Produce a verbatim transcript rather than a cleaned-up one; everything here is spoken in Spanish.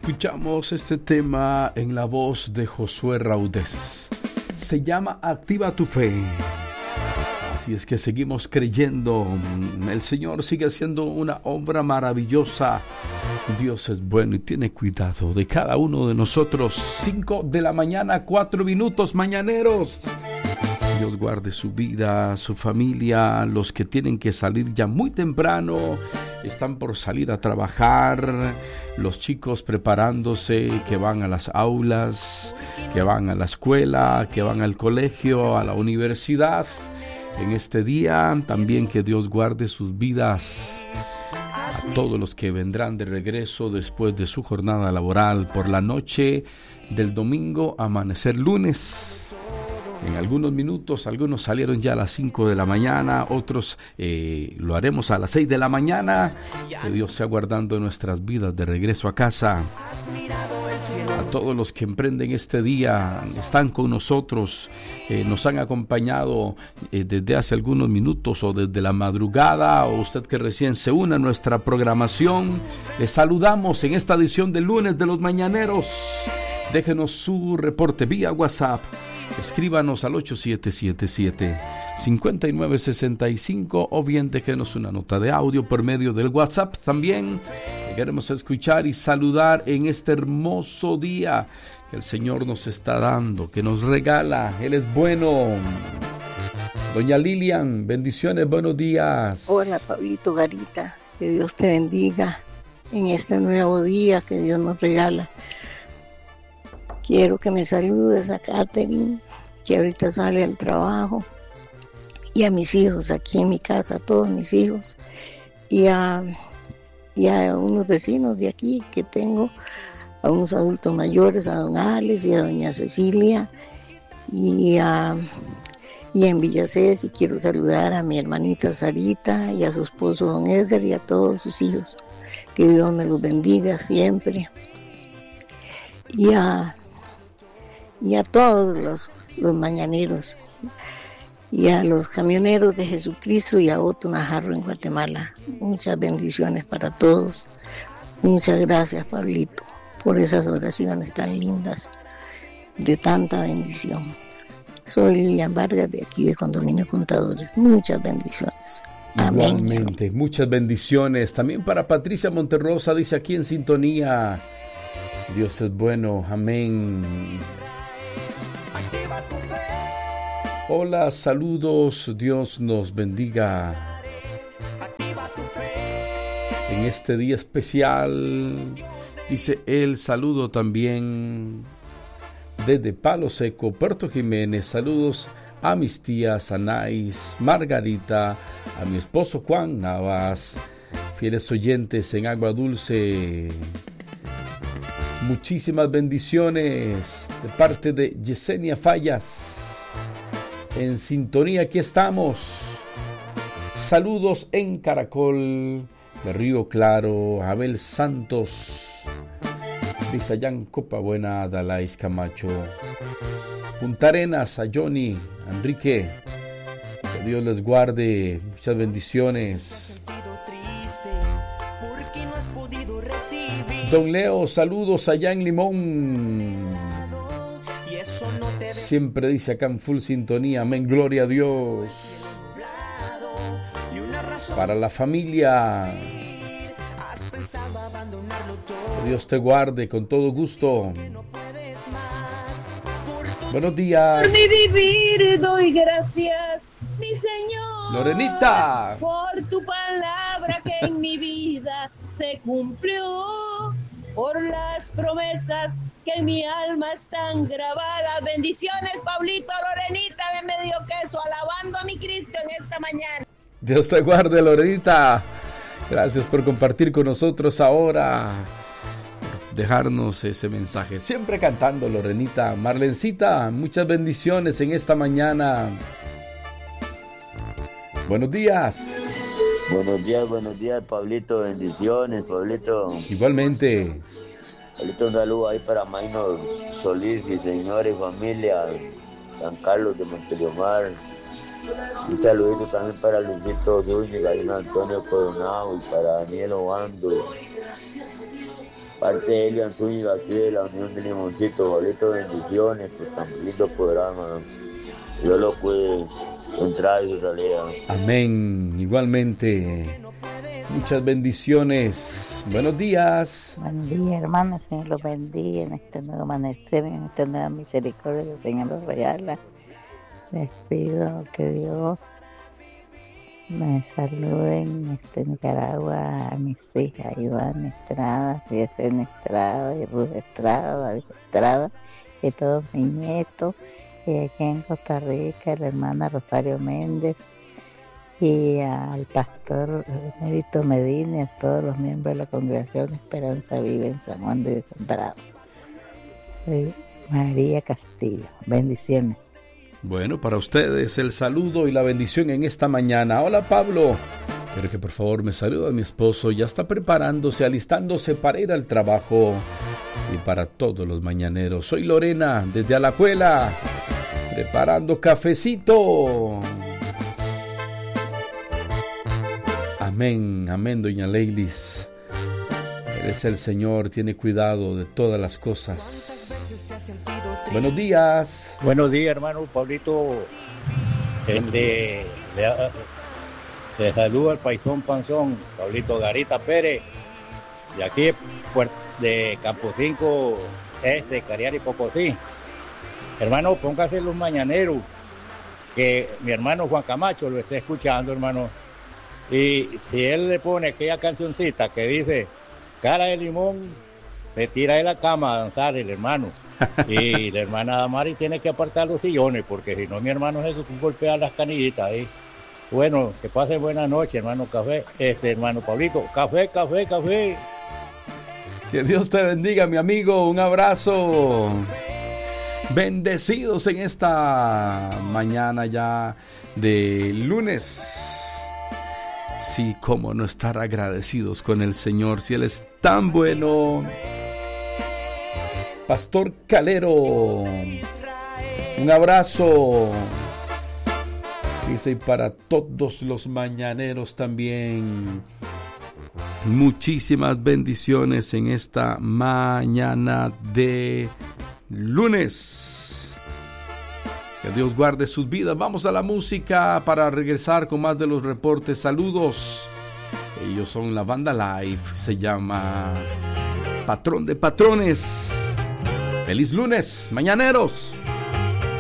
Escuchamos este tema en la voz de Josué Raudés. Se llama Activa tu Fe. Así es que seguimos creyendo. El Señor sigue haciendo una obra maravillosa. Dios es bueno y tiene cuidado de cada uno de nosotros. Cinco de la mañana, cuatro minutos mañaneros. Dios guarde su vida, su familia, los que tienen que salir ya muy temprano, están por salir a trabajar, los chicos preparándose, que van a las aulas, que van a la escuela, que van al colegio, a la universidad. En este día también que Dios guarde sus vidas. A todos los que vendrán de regreso después de su jornada laboral por la noche del domingo, amanecer lunes. En algunos minutos, algunos salieron ya a las cinco de la mañana, otros eh, lo haremos a las seis de la mañana. Que Dios sea guardando nuestras vidas de regreso a casa. A todos los que emprenden este día, están con nosotros, eh, nos han acompañado eh, desde hace algunos minutos o desde la madrugada, o usted que recién se une a nuestra programación, les saludamos en esta edición del lunes de los Mañaneros. Déjenos su reporte vía WhatsApp. Escríbanos al ocho siete siete siete, cinco nueve seis cinco o bien déjenos una nota de audio por medio del WhatsApp. También queremos escuchar y saludar en este hermoso día que el Señor nos está dando, que nos regala. Él es bueno. Doña Lilian, bendiciones, buenos días. Hola, Pablito Garita, que Dios te bendiga en este nuevo día que Dios nos regala. Quiero que me saludes a Catherine, que ahorita sale al trabajo, y a mis hijos aquí en mi casa, a todos mis hijos, y a, y a unos vecinos de aquí que tengo, a unos adultos mayores, a don Alex y a doña Cecilia, y, a, y en Villacés, y quiero saludar a mi hermanita Sarita y a su esposo don Edgar y a todos sus hijos. Que Dios me los bendiga siempre. Y a y a todos los, los mañaneros, y a los camioneros de Jesucristo y a Otto Najarro en Guatemala. Muchas bendiciones para todos. Muchas gracias, Pablito, por esas oraciones tan lindas, de tanta bendición. Soy Lilian Vargas, de aquí de Condominio Contadores. Muchas bendiciones. Amén. Igualmente, muchas bendiciones. También para Patricia Monterrosa, dice aquí en sintonía. Dios es bueno, amén. Hola, saludos, Dios nos bendiga en este día especial. Dice el saludo también desde Palo Seco, Puerto Jiménez. Saludos a mis tías Anais, Margarita, a mi esposo Juan Navas, fieles oyentes en Agua Dulce. Muchísimas bendiciones de parte de Yesenia Fallas. En sintonía, aquí estamos. Saludos en Caracol, de Río Claro, Abel Santos, Rizayán Copa Buena, Dalais Camacho, Punta Arenas, a Johnny, a Enrique. Que Dios les guarde. Muchas bendiciones. Don Leo, saludos allá en Limón. Siempre dice acá en full sintonía, amén, gloria a Dios. Para la familia, que Dios te guarde con todo gusto. Buenos días. Por mi vivir doy gracias, mi Señor. Lorenita. Por tu palabra que en mi vida se cumplió. Por las promesas que en mi alma están grabadas. Bendiciones, Pablito, Lorenita de Medio Queso, alabando a mi Cristo en esta mañana. Dios te guarde, Lorenita. Gracias por compartir con nosotros ahora, dejarnos ese mensaje. Siempre cantando, Lorenita. Marlencita, muchas bendiciones en esta mañana. Buenos días. Buenos días, buenos días, Pablito. Bendiciones, Pablito. Igualmente. Pablito, un saludo ahí para Maynor Solís y señores, familia, San Carlos de Monteriomar. Un saludito también para Luisito Zúñiga y Antonio Coronado y para Daniel Obando. parte de Elian Zúñiga, aquí de la Unión de Limoncito. Pablito, bendiciones, pues tan lindo programa. Dios lo cuide, su entrada y su salida. Amén, igualmente. Muchas bendiciones. Buenos días. Buen día, hermano. El Señor los bendiga en este nuevo amanecer, en esta nueva misericordia del Señor los regala. Les pido que Dios me saluden este, Nicaragua, a mis hijas, Iván Estrada, Yesen Estrada, y Ruth Estrada, David Estrada, y todos mis nietos, y aquí en Costa Rica, la hermana Rosario Méndez, y al pastor Emérito Medina, y a todos los miembros de la Congregación Esperanza Viva en San Juan de Desemparado. Soy María Castillo. Bendiciones. Bueno, para ustedes el saludo y la bendición en esta mañana. Hola, Pablo. Quiero que por favor me salude a mi esposo. Ya está preparándose, alistándose para ir al trabajo. Y para todos los mañaneros. Soy Lorena, desde Alajuela, preparando cafecito. Amén, amén, doña Leilis. Eres el Señor, tiene cuidado de todas las cosas. Buenos días. Buenos días, hermano Pablito. Este, le, le saluda el paisón panzón, Pablito Garita Pérez, de aquí de Campo cinco, este, Cariari Pocosí. Hermano, póngase los mañaneros, que mi hermano Juan Camacho lo está escuchando, hermano. Y si él le pone aquella cancioncita que dice, cara de limón, me tira de la cama a danzar el hermano. Y la hermana Damari tiene que apartar los sillones, porque si no mi hermano Jesús golpea las canillitas ahí. Bueno, que pase buena noche, hermano Café, este hermano Pablito. Café, café, café. Que Dios te bendiga, mi amigo. Un abrazo. Bendecidos en esta mañana ya de lunes. Sí, cómo no estar agradecidos con el Señor, si Él es tan bueno. Pastor Calero, un abrazo. Dice, y para todos los mañaneros también, muchísimas bendiciones en esta mañana de lunes. Que Dios guarde sus vidas. Vamos a la música para regresar con más de los reportes. Saludos. Ellos son la banda Live. Se llama Patrón de Patrones. Feliz lunes, mañaneros.